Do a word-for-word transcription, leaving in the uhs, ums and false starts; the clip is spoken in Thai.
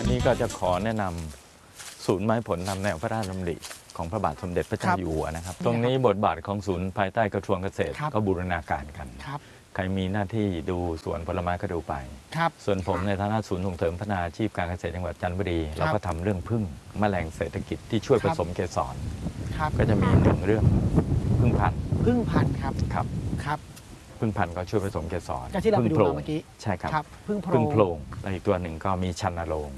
นี้ก็จะขอแนะนำศูนย์ไม้ผลตามแนวพระราชดำริของพระบาทสมเด็จพระเจ้าอยู่หัวนะครับตรงนี้บทบาทของศูนย์ภายใต้กระทรวงเกษตรก็บูรณาการกันใครมีหน้าที่ดูสวนผลไม้ก็ดูไปส่วนผมในฐานะศูนย์ส่งเสริมพัฒนาอาชีพการเกษตรจังหวัดจันทบุรีเราก็ทำเรื่องพึ่งแมลงเศรษฐกิจที่ช่วยผสมเกสรก็จะมีหนึ่งเรื่องพึ่งพันธุ์พึ่งพันธุ์ครับครับครับพึ่งพันธุ์ก็ช่วยผสมเกสรที่เราไปดูเมื่อกี้ใช่ครับพึ่งโพรงพึ่งโพรงและอีกตัวหนึ่งก็มีชันนโรง